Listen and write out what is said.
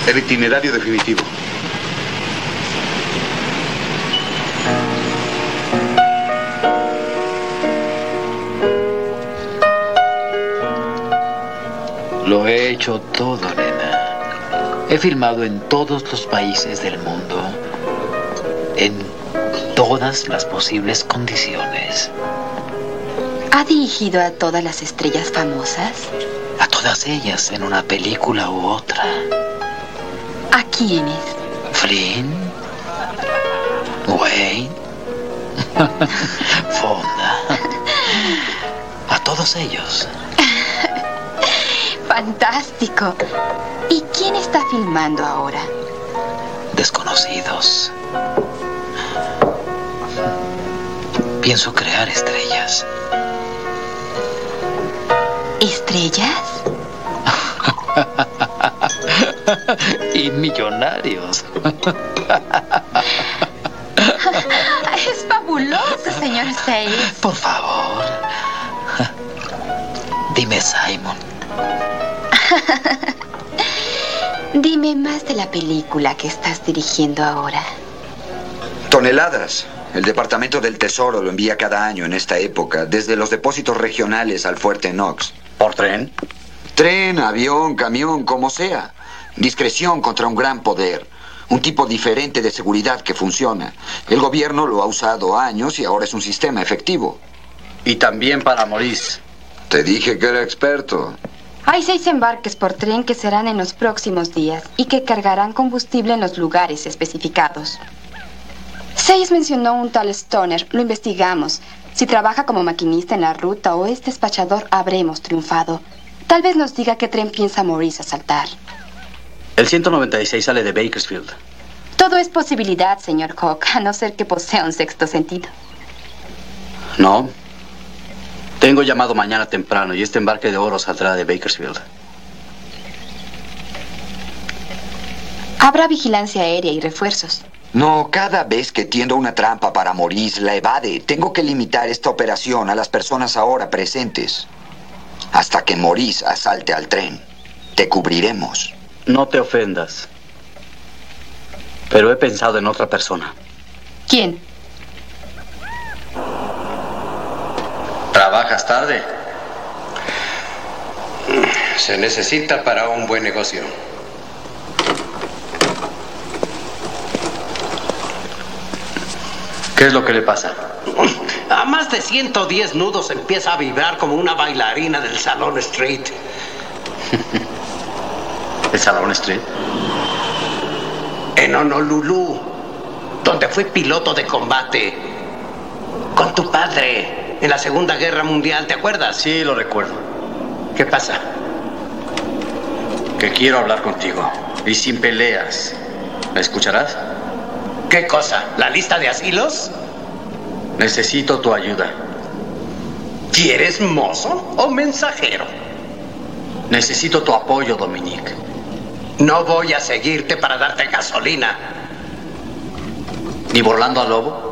El itinerario definitivo. Lo he hecho todo, nena. He filmado en todos los países del mundo, en todas las posibles condiciones. ¿Ha dirigido a todas las estrellas famosas? A todas ellas en una película u otra. ¿A quiénes? Flynn, Wayne, Fonda. A todos ellos. Fantástico. ¿Y quién está filmando ahora? Desconocidos. Pienso crear estrellas. ¿Estrellas? Y millonarios. Es fabuloso, señor Sayles. Por favor. Dime, Simon. Dime más de la película que estás dirigiendo ahora. Toneladas. El Departamento del Tesoro lo envía cada año en esta época, desde los depósitos regionales al fuerte Knox. ¿Por tren? Tren, avión, camión, como sea. Discreción contra un gran poder. Un tipo diferente de seguridad que funciona. El gobierno lo ha usado años y ahora es un sistema efectivo. Y también para Maurice. Te dije que era experto. Hay 6 embarques por tren que serán en los próximos días y que cargarán combustible en los lugares especificados. Sayles mencionó un tal Stoner. Lo investigamos. Si trabaja como maquinista en la ruta o es despachador, habremos triunfado. Tal vez nos diga qué tren piensa Maurice asaltar. El 196 sale de Bakersfield. Todo es posibilidad, señor Hawk, a no ser que posea un sexto sentido. No. Tengo llamado mañana temprano y este embarque de oro saldrá de Bakersfield. Habrá vigilancia aérea y refuerzos. No, cada vez que tiendo una trampa para Maurice, la evade. Tengo que limitar esta operación a las personas ahora presentes. Hasta que Maurice asalte al tren. Te cubriremos. No te ofendas. Pero he pensado en otra persona. ¿Quién? ¿Trabajas tarde? Se necesita para un buen negocio. ¿Qué es lo que le pasa? A más de 110 nudos empieza a vibrar como una bailarina del Salón Street. ¿El Salón Street? En Honolulu, donde fui piloto de combate. Con tu padre, en la Segunda Guerra Mundial, ¿te acuerdas? Sí, lo recuerdo. ¿Qué pasa? Que quiero hablar contigo. Y sin peleas. ¿Me escucharás? ¿Qué cosa? ¿La lista de asilos? Necesito tu ayuda. ¿Quieres mozo o mensajero? Necesito tu apoyo, Dominique. No voy a seguirte para darte gasolina. ¿Ni burlando al lobo?